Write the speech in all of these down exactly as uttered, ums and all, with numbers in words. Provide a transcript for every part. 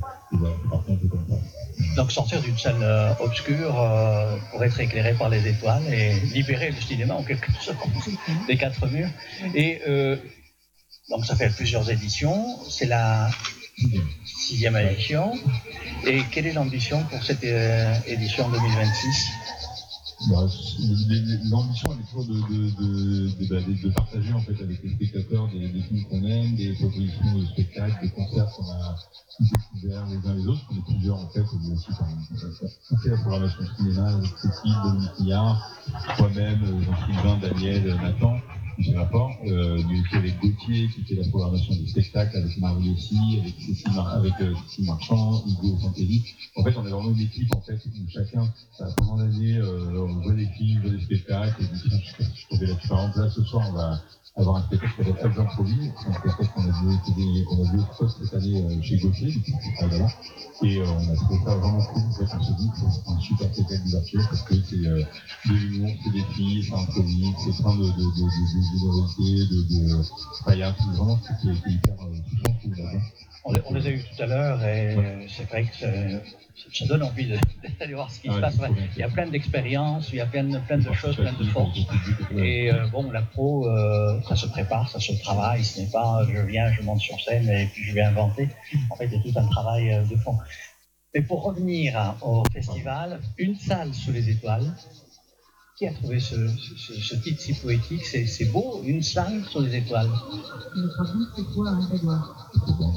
et voilà, c'est parti un peu comme ça. Donc sortir d'une salle euh, obscure euh, pour être éclairé par les étoiles et libérer le cinéma en quelque sorte des quatre murs. Et euh, donc ça fait plusieurs éditions, c'est la sixième édition. Et quelle est l'ambition pour cette euh, édition deux mille vingt-six? Bah, l'ambition elle est toujours de, de, de, de, de, de partager en fait avec les spectateurs des, des films qu'on aime, des propositions de spectacles, des concerts qu'on a découverts les uns les autres. On est plusieurs en fait, on est aussi par on fait la programmation cinéma avec Cécile, Dominique Millard, toi-même, Jean-Sylvain, Daniel, Nathan, Michel Rapport, euh, mais aussi avec Gauthier qui fait la programmation des spectacles, avec Marie aussi, avec Cécile, Mar- avec euh, Cécile Marchand, Hugo Santelli. En fait, on est vraiment une équipe en fait où chacun pendant l'année euh, on voit des films, on voit des spectacles, et du coup, je, je trouvais la différence. Là, ce soir, on va avoir un spectacle qui s'appelle Agent Provis, c'est un spectacle qu'on a vu, qu'on a vu cette année euh, chez Gauthier, du coup, qui travaille là-bas. Et euh, on a trouvé ça vraiment cool, en fait, on s'est dit que c'est un super spectacle d'ouverture, parce que c'est euh, de l'humour, c'est des filles, c'est improvise, c'est plein de, de, de, de, de générosité, de, de, enfin, il y a vraiment ce qui est hyper euh, touchant, je trouve, là-dedans. On, on les a eu tout à l'heure et ouais. C'est vrai que ça, ça donne envie d'aller voir ce qui ah se ouais, passe. Ouais. Il y a plein d'expériences, il y a plein de, plein de choses, plein de forces. Et euh, bon, la pro, euh, ça se prépare, ça se travaille. Ce n'est pas je viens, je monte sur scène et puis je vais inventer. En fait, il y a tout un travail de fond. Mais pour revenir hein, au festival, une salle sous les étoiles. Qui a trouvé ce, ce, ce titre si poétique? C'est, c'est beau, une salle sur les étoiles. Le problème, c'est quoi, hein, Edouard?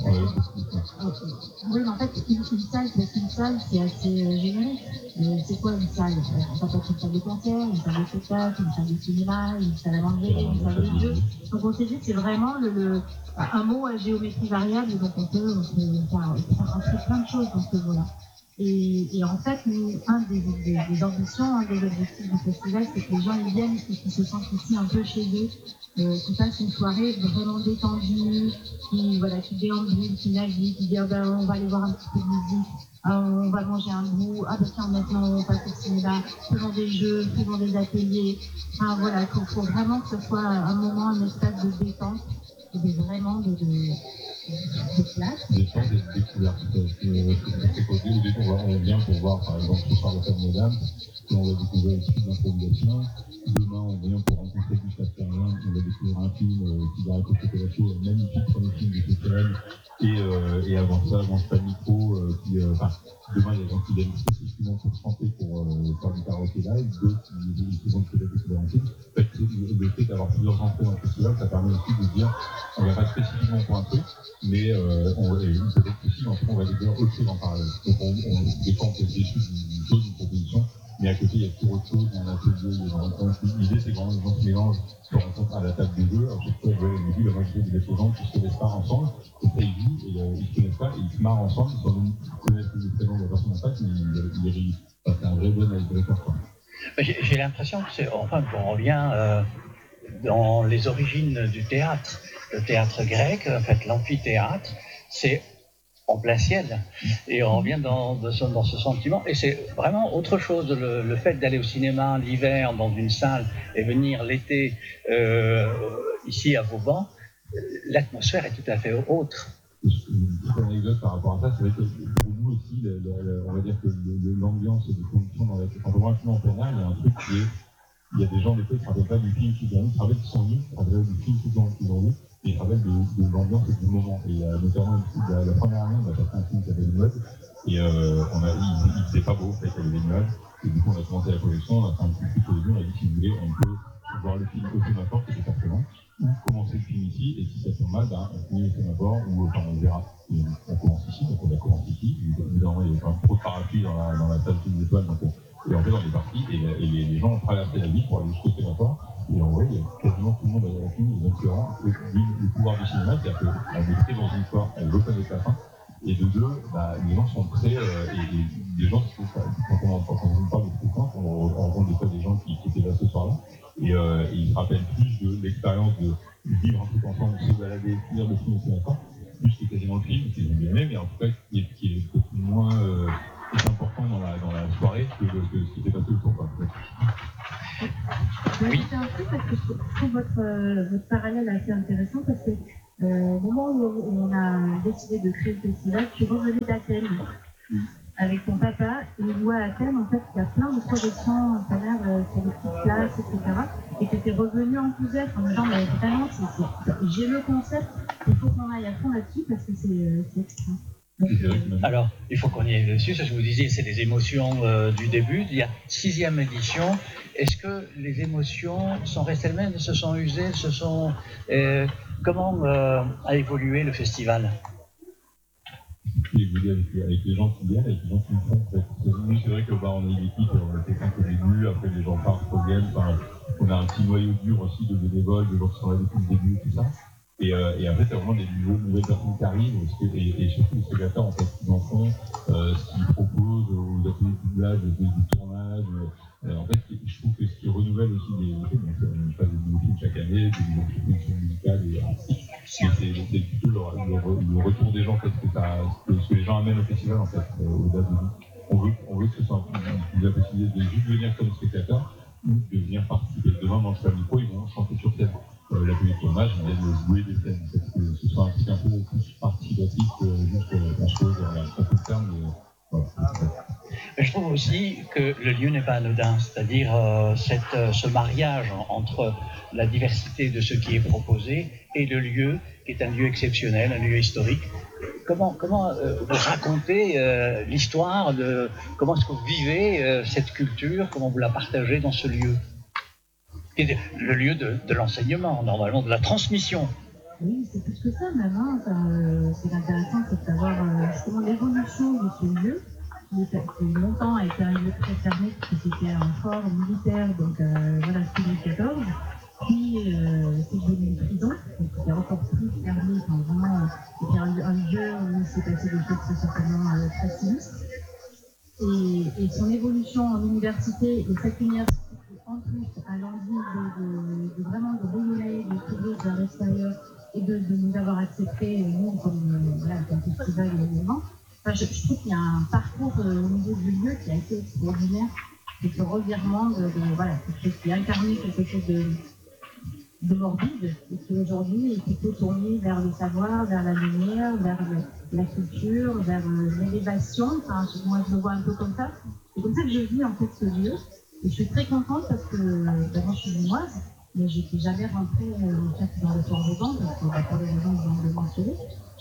Oui, mais en fait, une, une salle, c'est une salle, c'est assez euh, générique. Euh, c'est quoi une salle? Ça peut être une salle de concert, une salle de spectacle, une salle de cinéma, une salle à manger, une salle de jeu. Donc on s'est dit que c'est vraiment le, le, un mot à géométrie variable, donc on peut, on peut faire, faire entrer plein de choses dans ce mot-là. Et, et en fait, nous, un des, des, des ambitions, un des objectifs du festival, c'est que les gens ils viennent et qu'ils se sentent ici un peu chez eux, euh, qu'ils passent une soirée vraiment détendue, qui, voilà, qui déambulent, qui naviguent, qui disent ah ben, on va aller voir un petit peu de musique, ah, on va manger un bout, ah ben tiens maintenant on passe au cinéma, faisons des jeux, faisons des ateliers. Enfin voilà, il faut, faut vraiment que ce soit un moment, un espace de détente et de, vraiment de, de Des temps de découverte. Parce que c'est qu'au début, on vient pour voir, par exemple, ce soir le Femme Mesdames, et on va découvrir une suite d'improvisation. Demain, on vient pour rencontrer Gustave Perrin, on va découvrir un film euh, qui va raconter que la chose, un magnifique premier film de P C M. Et, euh, et avant ça, avant pas micro, euh, qui, euh, enfin, demain, il y a des gens qui viennent spécifiquement pour chanter, pour euh, faire du karaoké live, d'autres qui vont peut-être découvrir un film. En fait, le fait d'avoir plusieurs entrées dans le festival, ça permet aussi de dire, on va pas spécifiquement pour un truc, mais euh, on, et peut-être aussi, en fait, on va découvrir autre chose en parallèle. Donc, on, on, des fois, on peut être déçu d'une chose, d'une proposition, mais à côté, il y a toujours autre chose, il y a un atelier, il y a une rencontre. L'idée, c'est vraiment les gens se mélangent, se rencontrent à la table des jeux. À chaque fois, je me dis, moi, je dis, des gens qui se connaissent pas ensemble, et ça, ils jouent, et euh, ils se connaissent pas, et ils se marrent ensemble, sans même connaître les prénoms de la personne en face, mais ils, ils rient. Enfin, c'est un vrai bon icebreaker, quoi. J'ai, j'ai l'impression que c'est, enfin, on revient euh, dans les origines du théâtre. Le théâtre grec, en fait, l'amphithéâtre, c'est en plein ciel. Et on revient dans, dans ce sentiment. Et c'est vraiment autre chose, le, le fait d'aller au cinéma l'hiver dans une salle et venir l'été euh, ici à Vauban, l'atmosphère est tout à fait autre. Une petite anecdote par rapport à ça, c'est vrai que pour nous aussi, le, le, on va dire que le, l'ambiance et les conditions dans lesquelles quand on voit un film en plein air, il y a un truc qui est, il y a des gens des fois qui ne se rappellent pas du film qu'ils ont vu, ils se rappellent qu'ils sont venus, ils se rappellent du film qu'ils ont, qu'ils ont vu, et ils se rappellent de, de l'ambiance et du moment. Et euh, notamment la, la première année, on a passé un film qui s'appelle Nuages, et euh, on a, il, il faisait pas beau, en fait, il y avait des nuages, et du coup on a commencé la collection, on a fait un petit truc au début, on a dit si vous voulez, on peut voir le film au Sémaphore, c'était forcément, ou commencer le film ici, et si ça tombe mal, ben, on finit au Sémaphore, ou enfin on verra. Et on commence ici, donc on a commencé ici, évidemment il y avait pas trop de parapluies dans la, dans la salle des étoiles, donc on, et en fait, on est parti, et, et les, les gens ont traversé la ville pour aller jusqu'au Sémaphore, et en vrai, il y a quasiment tout le monde à la fin, les concurrents, le, le pouvoir du cinéma, c'est-à-dire qu'on est très dans une histoire, on veut connaître la fin, et de deux, bah, les gens sont très, euh, et, et les gens, quand on, quand on parle de fréquence, on, on rencontre des fois des gens qui, qui étaient là ce soir-là, et, euh, et ils se rappellent plus de l'expérience de vivre un truc ensemble, se balader, finir le film au Sémaphore, plus que quasiment le film, qu'ils ont bien aimé, mais en tout cas, qui est, qui est beaucoup moins, euh, c'est important dans la, dans la soirée que, que, que ce qui s'est passé autour. Quoi. Oui. C'est un truc parce que je trouve votre, euh, votre parallèle assez intéressant parce que Euh, au moment où on a décidé de créer le festival, je suis revenue d'Athènes avec ton papa, et on voit à Athènes, en fait, il y a plein de projections en plein air euh, sur les petites places, et cetera. Et tu étais revenu enthousiaste en me disant, mais vraiment, c'est, c'est... j'ai le concept, il faut qu'on aille à fond là-dessus parce que c'est, euh, c'est extra. Alors, il faut qu'on y aille dessus. Ce que je vous disais, c'est les émotions euh, du début. Il y a sixième édition. Est-ce que les émotions sont restées les mêmes, se sont usées, se sont euh, comment euh, a évolué le festival? Évolué avec, avec les gens qui viennent, avec les gens qui le font. En fait. Nous, c'est vrai que bah, on a une équipe, on a fait cinq au début, après les gens partent, reviennent. Enfin, on a un petit noyau dur aussi de bénévoles, de gens qui sont là depuis le début, tout ça. Et, euh, et après, c'est vraiment des nouveaux, nouvelles personnes qui arrivent, et, et, et surtout les spectateurs, en fait, qui en font, euh, ce qu'ils proposent aux ateliers de doublage, du tournage. Euh, en fait, je trouve que ce qui renouvelle aussi des films, donc on passe des nouveaux films chaque année, des nouvelles propositions musicales et artistiques, mais c'est, c'est plutôt le, le, le retour des gens, en fait, que, ça, que ce que les gens amènent au festival, en fait, euh, au-delà de nous. On veut, on veut que ce soit plus la possibilité de juste venir comme spectateur ou de venir participer. Demain, dans le micro, ils vont chanter sur scène. Euh, la télé de tournage, ils viennent jouer des scènes, en fait, que ce soit un truc un peu plus participatif que juste euh, la chose, euh, un peu de terme, mais voilà. Mais je trouve aussi que le lieu n'est pas anodin, c'est-à-dire euh, cette, euh, ce mariage entre la diversité de ce qui est proposé et le lieu, qui est un lieu exceptionnel, un lieu historique. Comment, comment euh, vous racontez euh, l'histoire de comment est-ce que vous vivez euh, cette culture, comment vous la partagez dans ce lieu, qui est le lieu de, de l'enseignement, normalement de la transmission. Oui, c'est plus que ça même. Hein. Enfin, euh, c'est intéressant, c'est de savoir euh, justement l'évolution de ce lieu, qui, est, qui longtemps a été un lieu très fermé, parce que c'était un fort militaire, donc euh, voilà, c'était Louis quatorze. Puis euh, c'est devenu une prison, donc c'était encore plus fermé, enfin vraiment, c'était un, un lieu où il s'est passé des choses très certainement euh, très sinistres. Et, et son évolution en université, et cette université en plus a l'envie de, de, de vraiment de rayonner, de s'ouvrir vers l'extérieur et de, de nous avoir acceptés, nous, comme, euh, voilà, comme festival également. Enfin, je, je trouve qu'il y a un parcours euh, au niveau du lieu qui a été extraordinaire. C'est ce revirement de, de voilà, quelque chose qui incarnait quelque chose de, de morbide, et qui aujourd'hui est plutôt tourné vers le savoir, vers la lumière, vers le, la culture, vers euh, l'élévation. Enfin, je, moi, je le vois un peu comme ça. C'est comme ça que je vis en fait ce lieu. Et je suis très contente parce que ben, moi, je suis lilloise, mais je n'étais jamais rentrée euh, en fait, dans le port de Gand, parce que bah, pour les raisons que je viens de mentionner.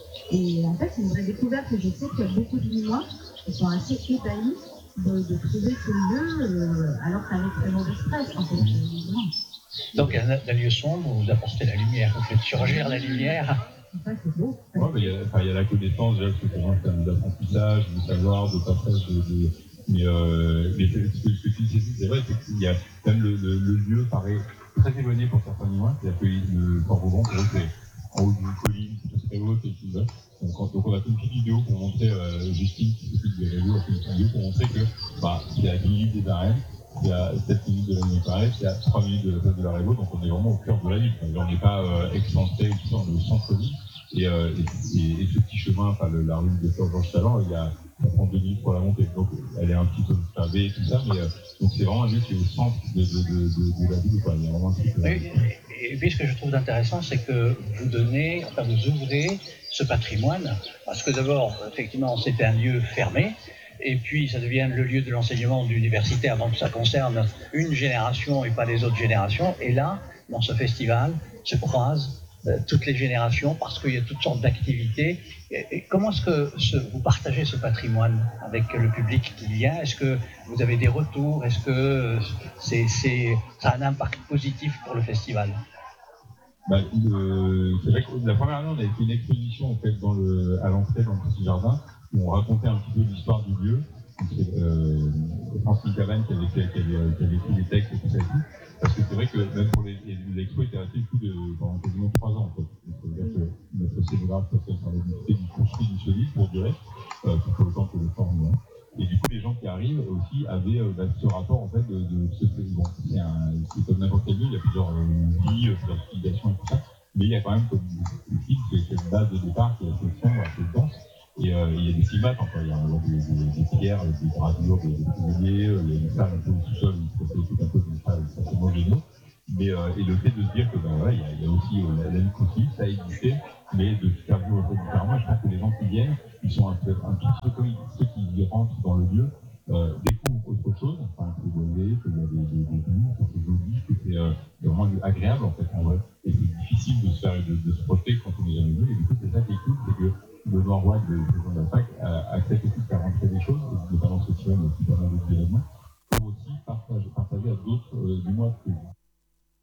Et en fait, c'est une vraie découverte, et je sais qu'il y a beaucoup de Lillois qui sont assez ébahis de, de trouver ce lieu, euh, alors qu'avec très mauvais stress, en fait, évidemment. Donc, un, un lieu sombre, vous apportez la lumière, vous faites surgir la lumière. Ça, c'est beau. Ouais, mais il y a, enfin, il y a la connaissance, déjà, parce que c'est vraiment un terme d'apprentissage, de savoir, de passage, de, de, mais, euh, mais ce, que, ce que tu dis, c'est vrai, c'est qu'il y a même le, le, le lieu paraît très éloigné pour certains Lillois, c'est-à-dire que le Port Vauban, pour eux, c'est en haut d'une colline, c'est très haut, et tout ça. Donc, donc on a fait une petite vidéo pour montrer, euh, Justine, qui s'occupe des réseaux, a fait une petite vidéo pour montrer que, bah, c'est à dix minutes des arènes, c'est à sept minutes de la nuit pareil, c'est à trois minutes de la place de la Révo, donc on est vraiment au cœur de la ville. On n'est pas euh, excentré, tout ça, on est au centre-ville. Et, euh, et, et, et ce petit chemin, enfin le, la rue de Georges Talent, il y a, ça prend deux minutes pour la montée, donc elle est un petit peu pavée et tout ça, mais euh, donc c'est vraiment un lieu qui est au centre de, de, de, de, de la ville, quoi. Il y a vraiment un petit peu. Et, et puis ce que je trouve intéressant, c'est que vous donnez, enfin vous ouvrez ce patrimoine, parce que d'abord, effectivement, c'était un lieu fermé, et puis ça devient le lieu de l'enseignement universitaire, donc ça concerne une génération et pas les autres générations, et là, dans ce festival, se croisent Euh, toutes les générations, parce qu'il y a toutes sortes d'activités. Et, et comment est-ce que ce, vous partagez ce patrimoine avec le public qu'il y a? Est-ce que vous avez des retours? Est-ce que c'est, c'est, ça a un impact positif pour le festival? Bah, euh, c'est vrai que la première année, on avait fait une exposition en fait, dans le, à l'entrée dans le petit jardin, où on racontait un petit peu l'histoire du lieu. C'est euh, Francine Cabane qui avait, fait, qui, avait, qui avait fait les textes et tout ça et tout. Parce que c'est vrai que même pour les, les, l'expo était resté plus de, pendant quasiment trois ans en fait. Donc, ça veut dire que notre scénographe Pascal Sarley du construit du solide pour durer, euh, pour le temps que le forme. Hein. Et du coup, les gens qui arrivent aussi avaient euh, bah, ce rapport en fait de, de ce que bon, c'est, un, c'est comme n'importe quel lieu, il y a plusieurs euh, vies, plusieurs utilisations et tout ça. Mais il y a quand même comme une cette base de départ qui est assez sombre, assez dense. Et euh, il y a des climats, enfin, il y a des, des, des pierres, des gravures, des, des prisonniers, il y a une salle un peu au sous-sol, il faut tout un peu d'une salle forcément géniaux. Mais euh, et le fait de se dire que ben voilà, il y a, il y a aussi euh, la, la lutte aussi, ça a existé, mais de faire vivre ça différemment. Je pense que les gens qui viennent, ils sont un peu, un petit peu comme ceux qui rentrent dans le lieu, euh, découvrent autre chose, enfin, que c'est beau, qu'il y a des, des, des goûts, que c'est joli, que c'est euh, vraiment agréable en fait en vrai. Et c'est difficile de se faire, de, de se projeter quand on est jamais venu. Et du coup, c'est ça qui est cool, c'est que le Nord-Ouest, le président de la fac, accepte aussi de faire rentrer des choses, notamment ce festival, mais aussi pas mal d'autres événements, pour aussi partager, partager à d'autres, euh, du moins,